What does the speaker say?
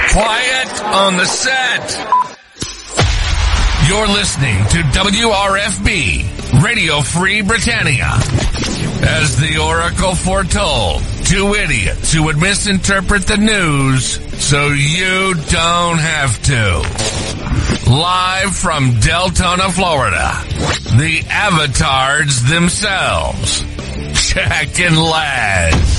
Quiet on the set. You're listening to WRFB, Radio Free Britannia. As the Oracle foretold, two idiots who would misinterpret the news so you don't have to. Live from Deltona, Florida, the avatars themselves, Jack and Laz.